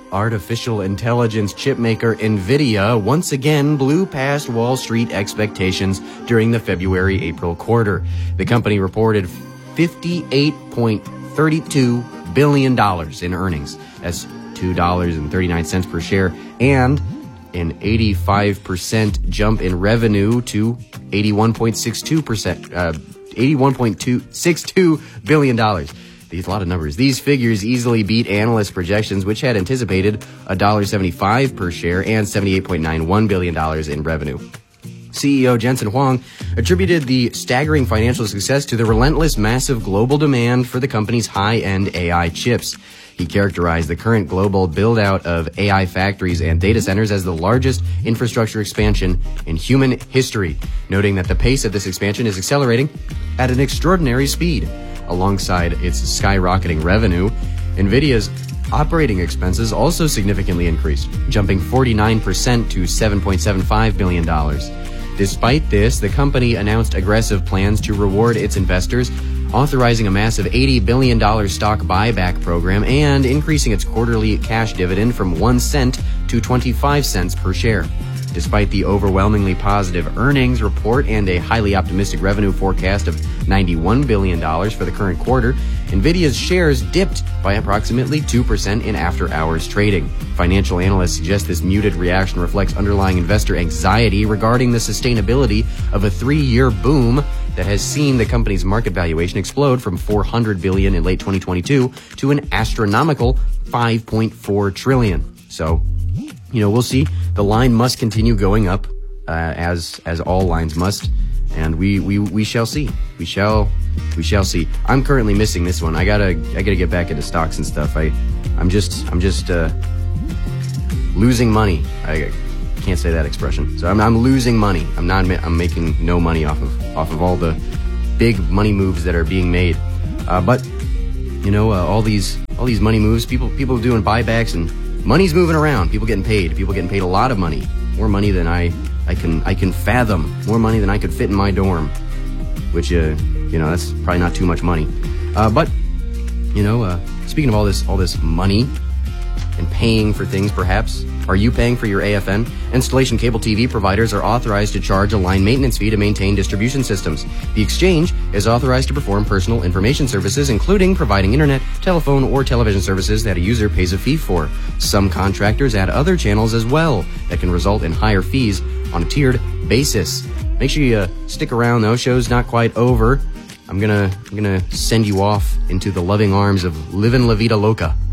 artificial intelligence chipmaker NVIDIA once again blew past Wall Street expectations during the February-April quarter. The company reported $58.32 billion in earnings. That's $2.39 per share, and an 85% jump in revenue to $81.62 billion. These a lot of numbers. These figures easily beat analyst projections, which had anticipated $1.75 per share and $78.91 billion in revenue. CEO Jensen Huang attributed the staggering financial success to the relentless, massive global demand for the company's high-end AI chips. He characterized the current global build-out of AI factories and data centers as the largest infrastructure expansion in human history, noting that the pace of this expansion is accelerating at an extraordinary speed. Alongside its skyrocketing revenue, NVIDIA's operating expenses also significantly increased, jumping 49% to $7.75 billion. Despite this, the company announced aggressive plans to reward its investors, authorizing a massive $80 billion stock buyback program and increasing its quarterly cash dividend from 1 cent to 25 cents per share. Despite the overwhelmingly positive earnings report and a highly optimistic revenue forecast of $91 billion for the current quarter, NVIDIA's shares dipped by approximately 2% in after-hours trading. Financial analysts suggest this muted reaction reflects underlying investor anxiety regarding the sustainability of a 3-year boom that has seen the company's market valuation explode from $400 billion in late 2022 to an astronomical $5.4 trillion. So, we'll see. The line must continue going up, as all lines must, and we shall see. We shall see. I'm currently missing this one. I gotta get back into stocks and stuff. I'm just losing money. I can't say that expression. So I'm losing money. I'm making no money off of all the big money moves that are being made. But all these money moves, people doing buybacks, and money's moving around. People getting paid a lot of money, more money than I can fathom, more money than I could fit in my dorm, which that's probably not too much money. But speaking of all this money and paying for things, perhaps, are you paying for your AFN? Installation cable TV providers are authorized to charge a line maintenance fee to maintain distribution systems. The exchange is authorized to perform personal information services, including providing internet, telephone, or television services that a user pays a fee for. Some contractors add other channels as well that can result in higher fees on a tiered basis. Make sure you stick around, though. Show's not quite over. I'm gonna send you off into the loving arms of Livin' La Vida Loca.